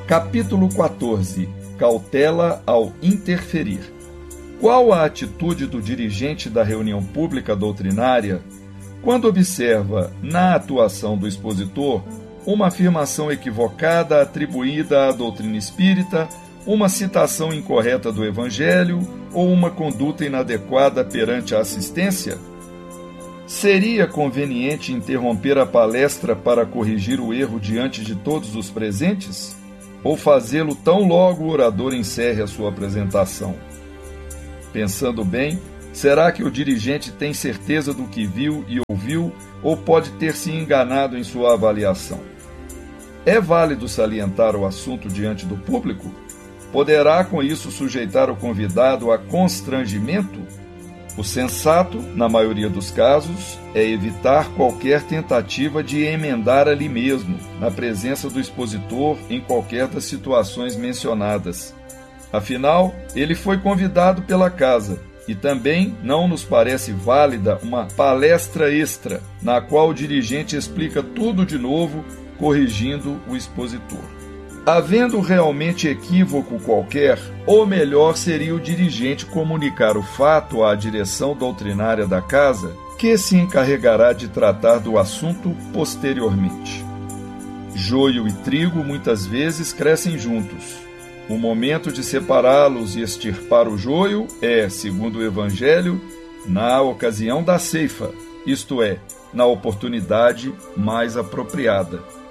Capítulo 14. Cautela ao interferir. Qual a atitude do dirigente da reunião pública doutrinária quando observa, na atuação do expositor, uma afirmação equivocada atribuída à doutrina espírita, uma citação incorreta do Evangelho ou uma conduta inadequada perante a assistência? Seria conveniente interromper a palestra para corrigir o erro diante de todos os presentes? Ou fazê-lo tão logo o orador encerre a sua apresentação? Pensando bem, será que o dirigente tem certeza do que viu e ouviu ou pode ter se enganado em sua avaliação? É válido salientar o assunto diante do público? Poderá com isso sujeitar o convidado a constrangimento? O sensato, na maioria dos casos, é evitar qualquer tentativa de emendar ali mesmo, na presença do expositor, em qualquer das situações mencionadas. Afinal, ele foi convidado pela casa, e também não nos parece válida uma palestra extra, na qual o dirigente explica tudo de novo, corrigindo o expositor. Havendo realmente equívoco qualquer, o melhor seria o dirigente comunicar o fato à direção doutrinária da casa, que se encarregará de tratar do assunto posteriormente. Joio e trigo muitas vezes crescem juntos. O momento de separá-los e extirpar o joio é, segundo o Evangelho, na ocasião da ceifa, isto é, na oportunidade mais apropriada.